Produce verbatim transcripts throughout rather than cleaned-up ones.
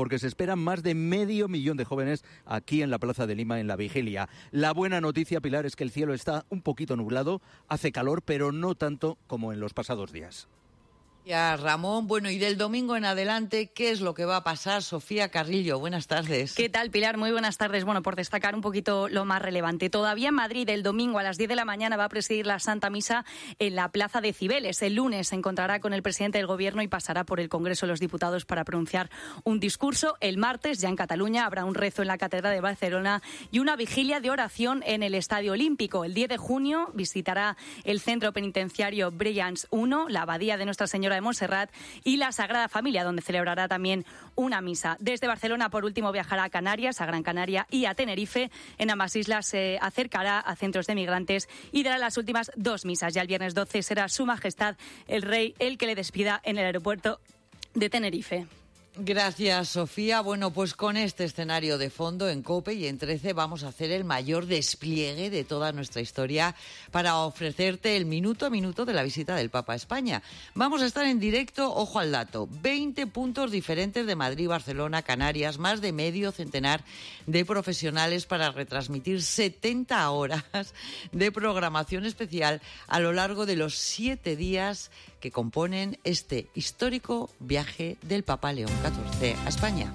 porque se esperan más de medio millón de jóvenes aquí en la Plaza de Lima en la vigilia. La buena noticia, Pilar, es que el cielo está un poquito nublado, hace calor, pero no tanto como en los pasados días. Ya, Ramón, bueno, y del domingo en adelante, ¿qué es lo que va a pasar? Sofía Carrillo, buenas tardes. ¿Qué tal, Pilar? Muy buenas tardes. Bueno, por destacar un poquito lo más relevante. Todavía en Madrid, el domingo a las diez de la mañana va a presidir la Santa Misa en la Plaza de Cibeles. El lunes se encontrará con el presidente del Gobierno y pasará por el Congreso de los Diputados para pronunciar un discurso. El martes, ya en Cataluña, habrá un rezo en la Catedral de Barcelona y una vigilia de oración en el Estadio Olímpico. El diez de junio visitará el centro penitenciario Brillanz uno, la abadía de Nuestra Señora de Montserrat y la Sagrada Familia, donde celebrará también una misa. Desde Barcelona, por último, viajará a Canarias, a Gran Canaria y a Tenerife. En ambas islas se acercará a centros de migrantes y dará las últimas dos misas. Ya el viernes doce será Su Majestad el Rey el que le despida en el aeropuerto de Tenerife. Gracias, Sofía. Bueno, pues con este escenario de fondo en COPE y en trece vamos a hacer el mayor despliegue de toda nuestra historia para ofrecerte el minuto a minuto de la visita del Papa a España. Vamos a estar en directo, ojo al dato, veinte puntos diferentes de Madrid, Barcelona, Canarias, más de medio centenar de profesionales para retransmitir setenta horas de programación especial a lo largo de los siete días que componen este histórico viaje del Papa León catorce a España.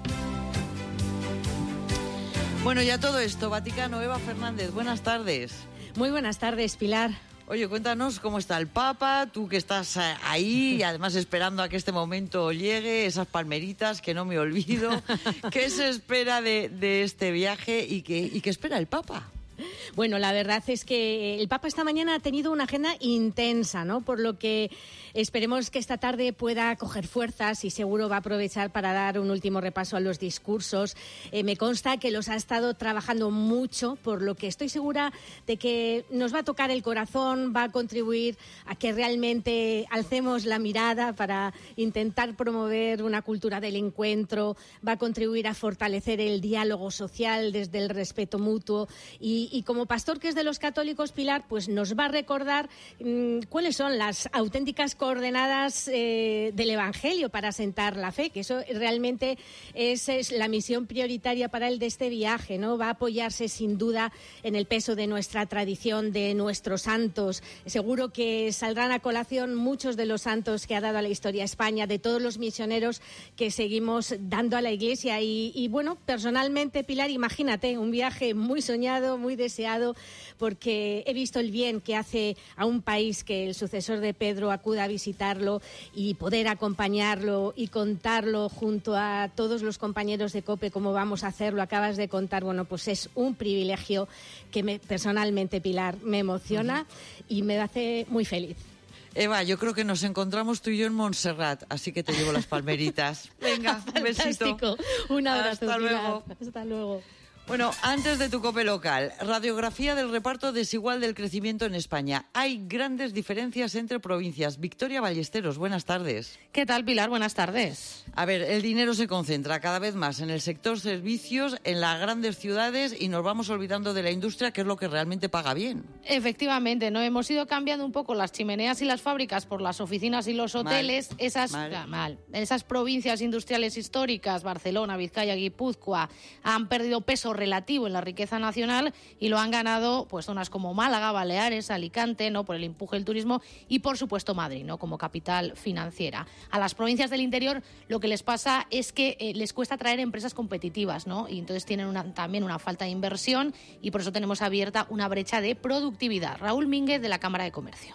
Bueno, ya todo esto, Vaticano, Eva Fernández, buenas tardes. Muy buenas tardes, Pilar. Oye, cuéntanos cómo está el Papa, tú que estás ahí y además esperando a que este momento llegue, esas palmeritas que no me olvido. ¿Qué se espera de, de este viaje y qué, y qué espera el Papa? Bueno, la verdad es que el Papa esta mañana ha tenido una agenda intensa, ¿no? Por lo que esperemos que esta tarde pueda coger fuerzas y seguro va a aprovechar para dar un último repaso a los discursos. Eh, me consta que los ha estado trabajando mucho, por lo que estoy segura de que nos va a tocar el corazón, va a contribuir a que realmente alcemos la mirada para intentar promover una cultura del encuentro, va a contribuir a fortalecer el diálogo social desde el respeto mutuo y, y como pastor que es de los católicos, Pilar, pues nos va a recordar mmm, cuáles son las auténticas coordenadas eh, del Evangelio para asentar la fe, que eso realmente es, es la misión prioritaria para él de este viaje, ¿no? Va a apoyarse sin duda en el peso de nuestra tradición, de nuestros santos. Seguro que saldrán a colación muchos de los santos que ha dado a la historia España, de todos los misioneros que seguimos dando a la Iglesia. Y, y bueno, personalmente, Pilar, imagínate, un viaje muy soñado, muy deseado, porque he visto el bien que hace a un país que el sucesor de Pedro acuda a visitarlo y poder acompañarlo y contarlo junto a todos los compañeros de COPE cómo vamos a hacerlo. Acabas de contar, bueno, pues es un privilegio que me, personalmente, Pilar, me emociona uh-huh. y me hace muy feliz. Eva, yo creo que nos encontramos tú y yo en Montserrat, así que te llevo las palmeritas. Venga, un besito. Un abrazo. Hasta luego. Hasta luego. Bueno, antes de tu COPE local, radiografía del reparto desigual del crecimiento en España. Hay grandes diferencias entre provincias. Victoria Ballesteros, buenas tardes. ¿Qué tal, Pilar? Buenas tardes. A ver, el dinero se concentra cada vez más en el sector servicios, en las grandes ciudades y nos vamos olvidando de la industria, que es lo que realmente paga bien. Efectivamente, ¿no? Hemos ido cambiando un poco las chimeneas y las fábricas por las oficinas y los hoteles. Mal, esas, mal. mal. Esas provincias industriales históricas, Barcelona, Vizcaya, Guipúzcoa, han perdido peso relativo en la riqueza nacional y lo han ganado pues zonas como Málaga, Baleares, Alicante, ¿no? Por el empuje del turismo y por supuesto Madrid, ¿no? Como capital financiera. A las provincias del interior lo que les pasa es que eh, les cuesta atraer empresas competitivas, ¿no? Y entonces tienen una, también una falta de inversión y por eso tenemos abierta una brecha de productividad. Raúl Mínguez, de la Cámara de Comercio.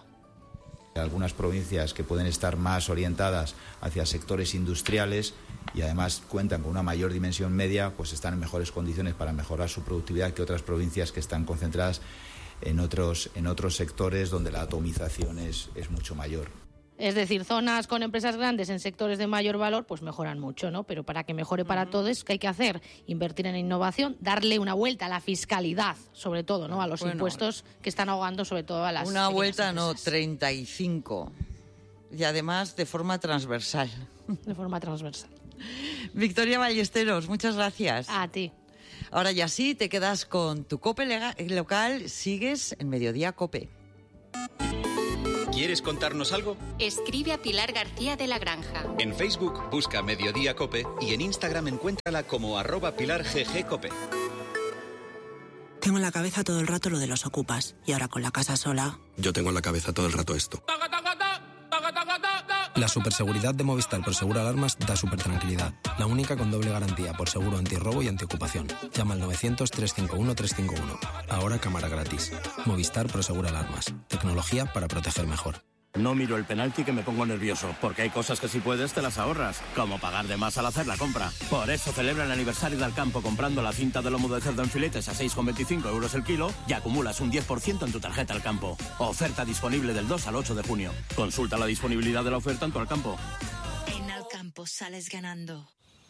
Algunas provincias que pueden estar más orientadas hacia sectores industriales y además cuentan con una mayor dimensión media, pues están en mejores condiciones para mejorar su productividad que otras provincias que están concentradas en otros, en otros sectores donde la atomización es, es mucho mayor. Es decir, zonas con empresas grandes en sectores de mayor valor, pues mejoran mucho, ¿no? Pero para que mejore para todos, ¿qué hay que hacer? Invertir en innovación, darle una vuelta a la fiscalidad, sobre todo, ¿no? A los bueno, impuestos que están ahogando sobre todo a las Una vuelta, empresas. No, treinta y cinco. Y además de forma transversal. De forma transversal. Victoria Ballesteros, muchas gracias. A ti. Ahora ya sí, te quedas con tu COPE lega- local, sigues en Mediodía COPE. ¿Quieres contarnos algo? Escribe a Pilar García de la Granja. En Facebook busca Mediodía Cope y en Instagram encuéntrala como arroba Pilar G G Cope. Tengo en la cabeza todo el rato lo de los ocupas y ahora con la casa sola... Yo tengo en la cabeza todo el rato esto. La superseguridad de Movistar por Seguro Alarmas da súper tranquilidad. La única con doble garantía por seguro antirrobo y antiocupación. Llama al novecientos, trescientos cincuenta y uno, trescientos cincuenta y uno. Ahora cámara gratis. Movistar por Seguro Alarmas. Tecnología para proteger mejor. No miro el penalti que me pongo nervioso, porque hay cosas que si puedes te las ahorras, como pagar de más al hacer la compra. Por eso celebra el aniversario del campo comprando la cinta de lomo de cerdo en filetes a seis con veinticinco euros el kilo y acumulas un diez por ciento en tu tarjeta al campo. Oferta disponible del dos al ocho de junio. Consulta la disponibilidad de la oferta en tu Alcampo. En Alcampo sales ganando.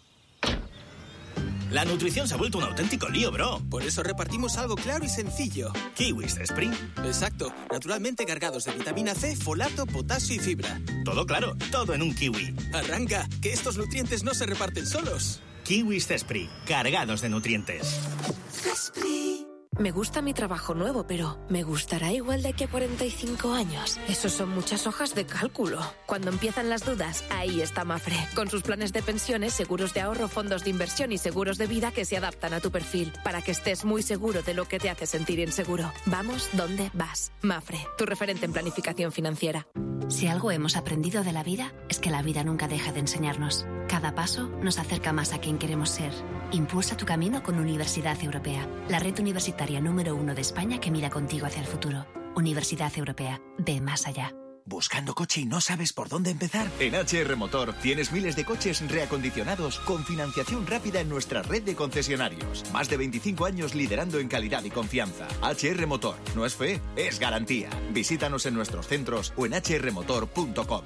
La nutrición se ha vuelto un auténtico lío, bro. Por eso repartimos algo claro y sencillo. Kiwis Spring. Exacto, naturalmente cargados de vitamina C, folato, potasio y fibra. Todo claro, todo en un kiwi. Arranca, que estos nutrientes no se reparten solos. Kiwis Spring, cargados de nutrientes. Me gusta mi trabajo nuevo, pero ¿me gustará igual de aquí a cuarenta y cinco años? Esos son muchas hojas de cálculo. Cuando empiezan las dudas, ahí está Mafre, con sus planes de pensiones, seguros de ahorro, fondos de inversión y seguros de vida que se adaptan a tu perfil, para que estés muy seguro de lo que te hace sentir inseguro. Vamos donde vas. Mafre, tu referente en planificación financiera. Si algo hemos aprendido de la vida, es que la vida nunca deja de enseñarnos. Cada paso nos acerca más a quien queremos ser. Impulsa tu camino con Universidad Europea, la red universitaria número uno de España que mira contigo hacia el futuro. Universidad Europea, ve más allá. ¿Buscando coche y no sabes por dónde empezar? En H R Motor tienes miles de coches reacondicionados con financiación rápida en nuestra red de concesionarios. Más de veinticinco años liderando en calidad y confianza. H R Motor, no es fe, es garantía. Visítanos en nuestros centros o en h r motor punto com.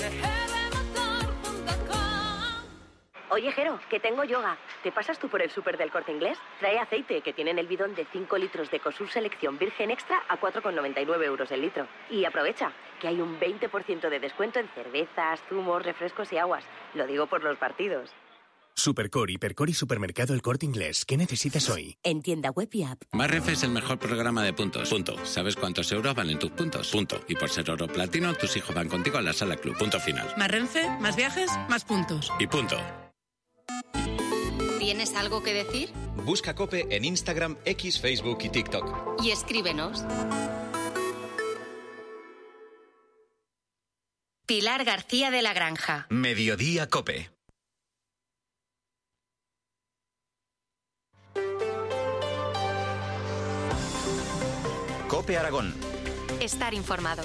Oye, Jero, que tengo yoga. ¿Te pasas tú por el súper del Corte Inglés? Trae aceite, que tienen el bidón de cinco litros de Ecosur Selección Virgen Extra a cuatro con noventa y nueve euros el litro. Y aprovecha, que hay un veinte por ciento de descuento en cervezas, zumos, refrescos y aguas. Lo digo por los partidos. Supercor, Hipercor y Supermercado El Corte Inglés. ¿Qué necesitas hoy? En tienda web y app. Marrenfe es el mejor programa de puntos. Punto. ¿Sabes cuántos euros valen tus puntos? Punto. Y por ser oro platino, tus hijos van contigo a la sala club. Punto final. Marrenfe, más viajes, más puntos. Y punto. ¿Tienes algo que decir? Busca Cope en Instagram, X, Facebook y TikTok. Y escríbenos. Pilar García de la Granja. Mediodía Cope. Cope Aragón. Estar informado.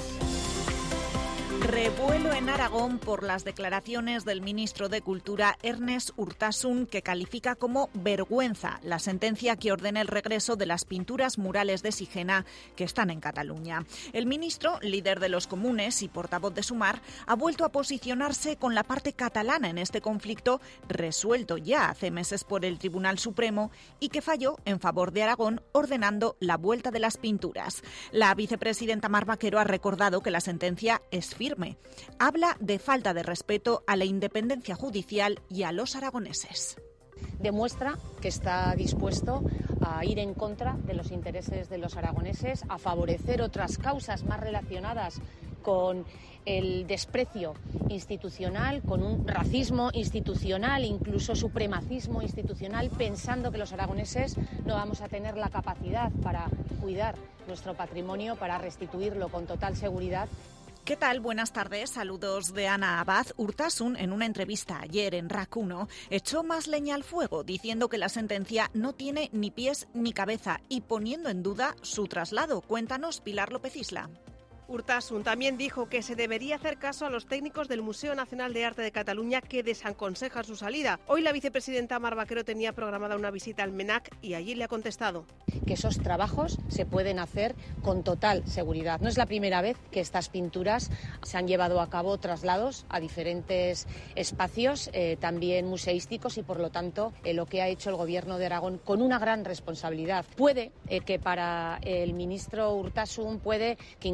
Revuelo en Aragón por las declaraciones del ministro de Cultura, Ernest Urtasun, que califica como vergüenza la sentencia que ordena el regreso de las pinturas murales de Sigena que están en Cataluña. El ministro, líder de los comunes y portavoz de Sumar, ha vuelto a posicionarse con la parte catalana en este conflicto, resuelto ya hace meses por el Tribunal Supremo y que falló en favor de Aragón ordenando la vuelta de las pinturas. La vicepresidenta Mar Vaquero ha recordado que la sentencia es firme. Habla de falta de respeto a la independencia judicial y a los aragoneses. Demuestra que está dispuesto a ir en contra de los intereses de los aragoneses, a favorecer otras causas más relacionadas con el desprecio institucional, con un racismo institucional, incluso supremacismo institucional, pensando que los aragoneses no vamos a tener la capacidad para cuidar nuestro patrimonio, para restituirlo con total seguridad. ¿Qué tal? Buenas tardes. Saludos de Ana Abad. Urtasun, en una entrevista ayer en R A C uno, echó más leña al fuego, diciendo que la sentencia no tiene ni pies ni cabeza y poniendo en duda su traslado. Cuéntanos, Pilar López Isla. Urtasun también dijo que se debería hacer caso a los técnicos del Museo Nacional de Arte de Cataluña que desaconsejan su salida. Hoy la vicepresidenta Mar Vaquero tenía programada una visita al MENAC y allí le ha contestado que esos trabajos se pueden hacer con total seguridad. No es la primera vez que estas pinturas se han llevado a cabo traslados a diferentes espacios, eh, también museísticos, y por lo tanto eh, lo que ha hecho el Gobierno de Aragón con una gran responsabilidad. Puede eh, que para el ministro Urtasun, puede que incluso para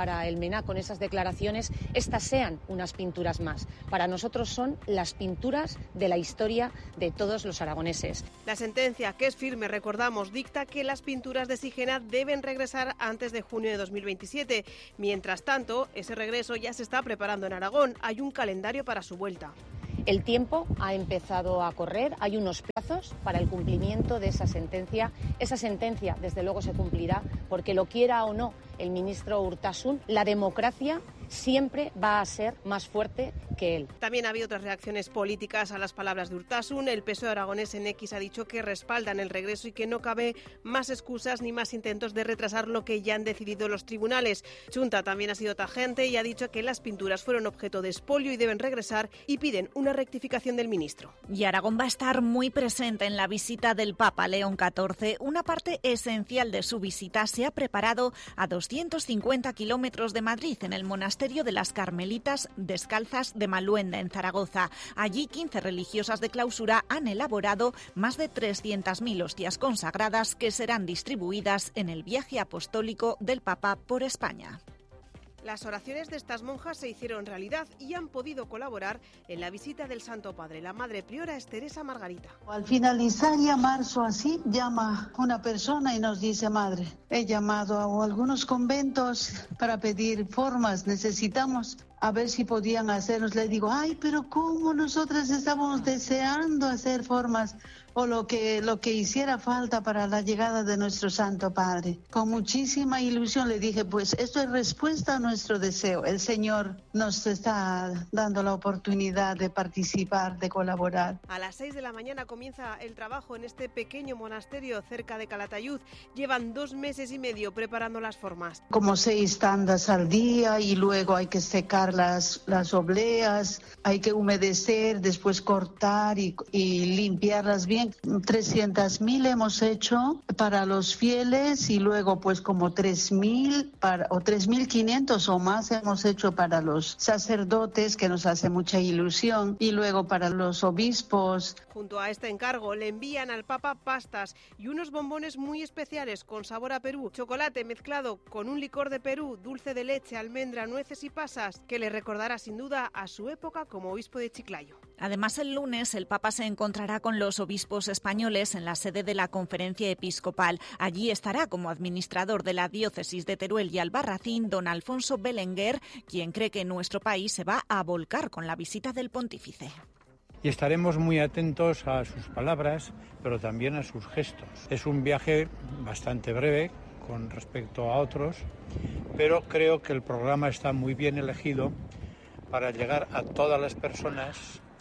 para el MENAC con esas declaraciones, estas sean unas pinturas más. Para nosotros son las pinturas de la historia de todos los aragoneses. La sentencia, que es firme, recordamos, dicta que las pinturas de Sigena deben regresar antes de junio de dos mil veintisiete. Mientras tanto, ese regreso ya se está preparando en Aragón. Hay un calendario para su vuelta. El tiempo ha empezado a correr, hay unos plazos para el cumplimiento de esa sentencia. Esa sentencia, desde luego, se cumplirá porque, lo quiera o no el ministro Urtasun, la democracia siempre va a ser más fuerte que él. También ha habido otras reacciones políticas a las palabras de Urtasun. El P S O E aragonés en X ha dicho que respaldan el regreso y que no cabe más excusas ni más intentos de retrasar lo que ya han decidido los tribunales. Chunta también ha sido tajante y ha dicho que las pinturas fueron objeto de expolio y deben regresar, y piden una rectificación del ministro. Y Aragón va a estar muy presente en la visita del Papa León catorce. Una parte esencial de su visita se ha preparado a doscientos cincuenta kilómetros de Madrid, en el monasterio de las Carmelitas Descalzas de Maluenda, en Zaragoza. Allí quince religiosas de clausura han elaborado más de trescientas mil hostias consagradas que serán distribuidas en el viaje apostólico del Papa por España. Las oraciones de estas monjas se hicieron realidad y han podido colaborar en la visita del Santo Padre. La madre priora es Teresa Margarita. Al finalizar ya marzo así, llama una persona y nos dice: madre, he llamado a algunos conventos para pedir formas, necesitamos a ver si podían hacernos. Le digo, ay, pero ¿cómo? Nosotras estábamos deseando hacer formas o lo que, lo que hiciera falta para la llegada de nuestro Santo Padre. Con muchísima ilusión le dije, pues esto es respuesta a nuestro deseo. El Señor nos está dando la oportunidad de participar, de colaborar. A las seis de la mañana comienza el trabajo en este pequeño monasterio cerca de Calatayud. Llevan dos meses y medio preparando las formas. Como seis tandas al día y luego hay que secar las, las obleas, hay que humedecer, después cortar y, y limpiarlas bien. trescientas mil hemos hecho para los fieles y luego pues como tres mil para, o tres mil quinientos o más hemos hecho para los sacerdotes, que nos hace mucha ilusión, y luego para los obispos. Junto a este encargo le envían al Papa pastas y unos bombones muy especiales con sabor a Perú, chocolate mezclado con un licor de Perú, dulce de leche, almendra, nueces y pasas, que le recordará sin duda a su época como obispo de Chiclayo. Además, el lunes el Papa se encontrará con los obispos españoles en la sede de la Conferencia Episcopal. Allí estará como administrador de la diócesis de Teruel y Albarracín don Alfonso Belenguer, quien cree que nuestro país se va a volcar con la visita del pontífice. Y estaremos muy atentos a sus palabras, pero también a sus gestos. Es un viaje bastante breve con respecto a otros, pero creo que el programa está muy bien elegido para llegar a todas las personas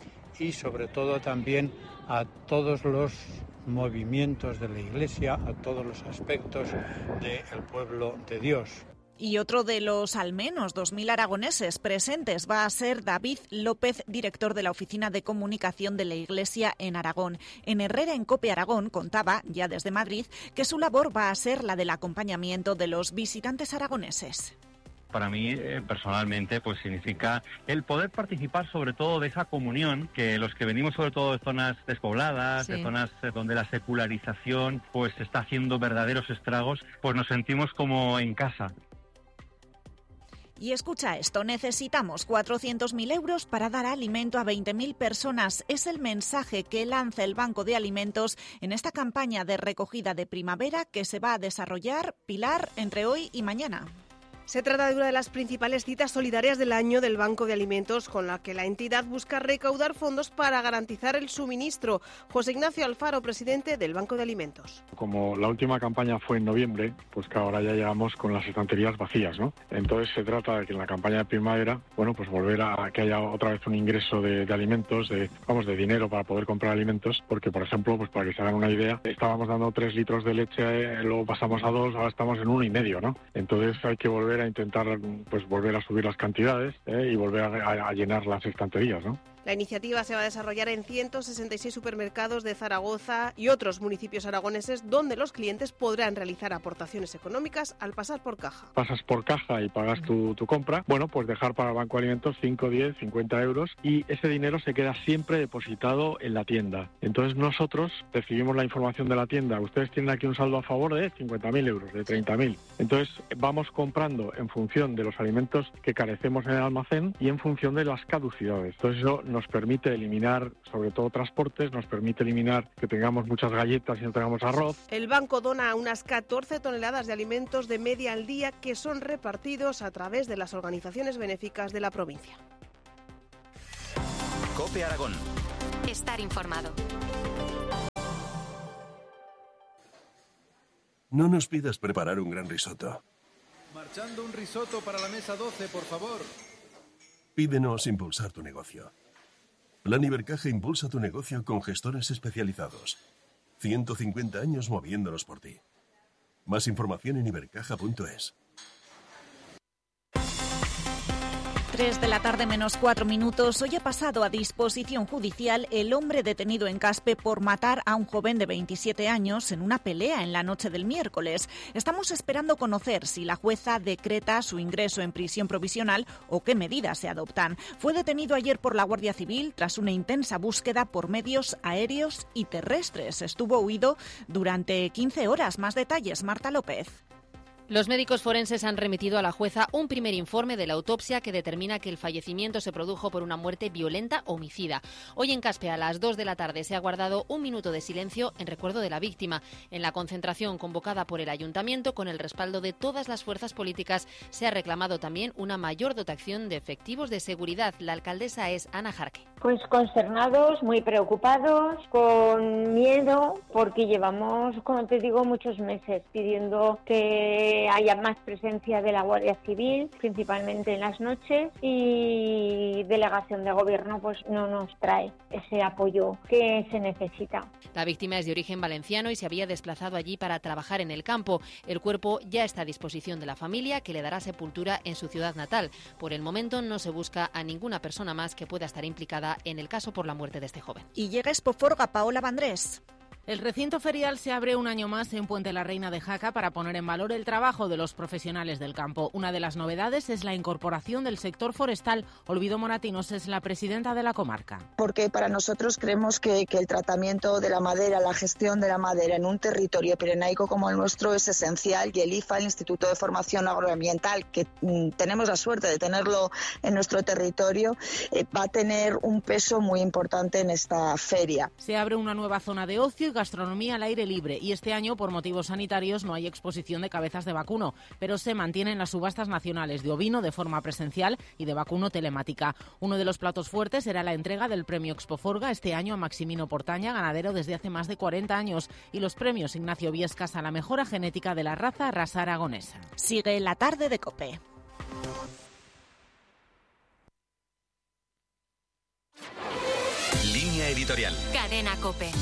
y sobre todo también a todos los movimientos de la Iglesia, a todos los aspectos del pueblo de Dios. Y otro de los al menos dos mil aragoneses presentes va a ser David López, director de la Oficina de Comunicación de la Iglesia en Aragón. En Herrera, en COPE Aragón, contaba, ya desde Madrid, que su labor va a ser la del acompañamiento de los visitantes aragoneses. Para mí, eh, personalmente, pues significa el poder participar sobre todo de esa comunión que los que venimos sobre todo de zonas despobladas, sí. de zonas donde la secularización pues está haciendo verdaderos estragos, pues nos sentimos como en casa. Y escucha esto, necesitamos cuatrocientos mil euros para dar alimento a veinte mil personas. Es el mensaje que lanza el Banco de Alimentos en esta campaña de recogida de primavera que se va a desarrollar, Pilar, entre hoy y mañana. Se trata de una de las principales citas solidarias del año del Banco de Alimentos, con la que la entidad busca recaudar fondos para garantizar el suministro. José Ignacio Alfaro, presidente del Banco de Alimentos. Como la última campaña fue en noviembre, pues que ahora ya llegamos con las estanterías vacías, ¿no? Entonces se trata de que en la campaña de primavera, bueno, pues volver a que haya otra vez un ingreso de, de alimentos, de, vamos, de dinero para poder comprar alimentos, porque, por ejemplo, pues para que se hagan una idea, estábamos dando tres litros de leche, eh, luego pasamos a dos, ahora estamos en uno y medio, ¿no? Entonces hay que volver a intentar pues volver a subir las cantidades eh, y volver a, a, a llenar las estanterías, ¿no? La La iniciativa se va a desarrollar en ciento sesenta y seis supermercados de Zaragoza y otros municipios aragoneses, donde los clientes podrán realizar aportaciones económicas al pasar por caja. Pasas por caja y pagas tu, tu compra, bueno, pues dejar para el Banco de Alimentos cinco, diez, cincuenta euros y ese dinero se queda siempre depositado en la tienda. Entonces nosotros recibimos la información de la tienda, ustedes tienen aquí un saldo a favor de cincuenta mil euros, de treinta mil. Entonces vamos comprando en función de los alimentos que carecemos en el almacén y en función de las caducidades. Entonces eso nos permite eliminar, sobre todo transportes, nos permite eliminar que tengamos muchas galletas y no tengamos arroz. El banco dona unas catorce toneladas de alimentos de media al día que son repartidos a través de las organizaciones benéficas de la provincia. COPE Aragón. Estar informado. No nos pidas preparar un gran risotto. Marchando un risotto para la mesa doce, por favor. Pídenos impulsar tu negocio. Plan Ibercaja impulsa tu negocio con gestores especializados. ciento cincuenta años moviéndonos por ti. Más información en ibercaja punto es. tres de la tarde menos cuatro minutos. Hoy ha pasado a disposición judicial el hombre detenido en Caspe por matar a un joven de veintisiete años en una pelea en la noche del miércoles. Estamos esperando conocer si la jueza decreta su ingreso en prisión provisional o qué medidas se adoptan. Fue detenido ayer por la Guardia Civil tras una intensa búsqueda por medios aéreos y terrestres. Estuvo huido durante quince horas. Más detalles, Marta López. Los médicos forenses han remitido a la jueza un primer informe de la autopsia que determina que el fallecimiento se produjo por una muerte violenta homicida. Hoy en Caspe, a las dos de la tarde, se ha guardado un minuto de silencio en recuerdo de la víctima. En la concentración convocada por el Ayuntamiento, con el respaldo de todas las fuerzas políticas, se ha reclamado también una mayor dotación de efectivos de seguridad. La alcaldesa es Ana Jarque. Pues consternados, muy preocupados, con miedo, porque llevamos, como te digo, muchos meses pidiendo que haya más presencia de la Guardia Civil, principalmente en las noches, y delegación de gobierno pues no nos trae ese apoyo que se necesita. La víctima es de origen valenciano y se había desplazado allí para trabajar en el campo. El cuerpo ya está a disposición de la familia, que le dará sepultura en su ciudad natal. Por el momento no se busca a ninguna persona más que pueda estar implicada en el caso por la muerte de este joven. Y llega Expoforga, Paola Vandrés. El recinto ferial se abre un año más en Puente la Reina de Jaca para poner en valor el trabajo de los profesionales del campo. Una de las novedades es la incorporación del sector forestal. Olvido Moratinos es la presidenta de la comarca. Porque para nosotros creemos que, que el tratamiento de la madera, la gestión de la madera en un territorio pirenaico como el nuestro es esencial, y el I F A, el Instituto de Formación Agroambiental, que mm, tenemos la suerte de tenerlo en nuestro territorio, eh, va a tener un peso muy importante en esta feria. Se abre una nueva zona de ocio y gastronomía al aire libre, y este año por motivos sanitarios no hay exposición de cabezas de vacuno, pero se mantienen las subastas nacionales de ovino de forma presencial y de vacuno telemática. Uno de los platos fuertes era la entrega del premio Expoforga este año a Maximino Portaña, ganadero desde hace más de cuarenta años, y los premios Ignacio Viescas a la mejora genética de la raza Rasa Aragonesa. Sigue la tarde de COPE. Línea editorial. Cadena COPE.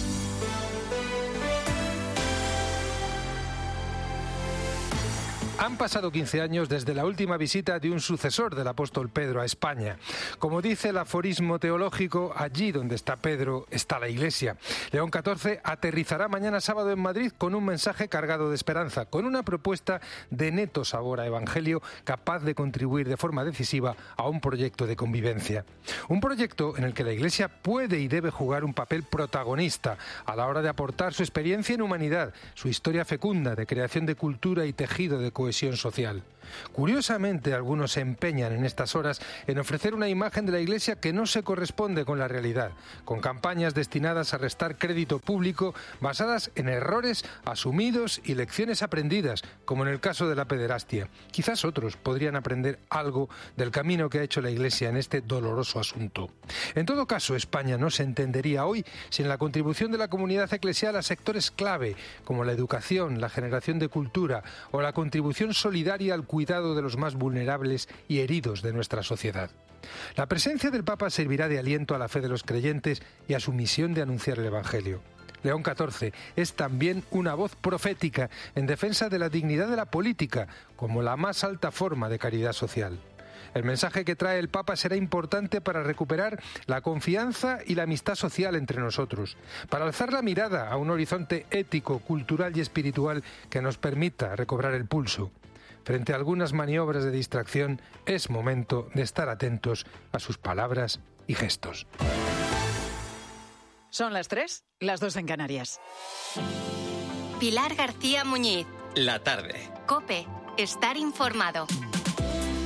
Han pasado quince años desde la última visita de un sucesor del apóstol Pedro a España. Como dice el aforismo teológico, allí donde está Pedro está la Iglesia. León catorce aterrizará mañana sábado en Madrid con un mensaje cargado de esperanza, con una propuesta de neto sabor a evangelio capaz de contribuir de forma decisiva a un proyecto de convivencia. Un proyecto en el que la Iglesia puede y debe jugar un papel protagonista a la hora de aportar su experiencia en humanidad, su historia fecunda de creación de cultura y tejido de cohesión social. Curiosamente, algunos se empeñan en estas horas en ofrecer una imagen de la Iglesia que no se corresponde con la realidad, con campañas destinadas a restar crédito público basadas en errores asumidos y lecciones aprendidas, como en el caso de la pederastia. Quizás otros podrían aprender algo del camino que ha hecho la Iglesia en este doloroso asunto. En todo caso, España no se entendería hoy sin la contribución de la comunidad eclesial a sectores clave, como la educación, la generación de cultura o la contribución solidaria al cuidado de los más vulnerables y heridos de nuestra sociedad. La presencia del Papa servirá de aliento a la fe de los creyentes y a su misión de anunciar el Evangelio. León catorce es también una voz profética en defensa de la dignidad de la política como la más alta forma de caridad social. El mensaje que trae el Papa será importante para recuperar la confianza y la amistad social entre nosotros, para alzar la mirada a un horizonte ético, cultural y espiritual que nos permita recobrar el pulso. Frente a algunas maniobras de distracción, es momento de estar atentos a sus palabras y gestos. Son las tres, las dos en Canarias. Pilar García Muñiz. La tarde. COPE. Estar informado.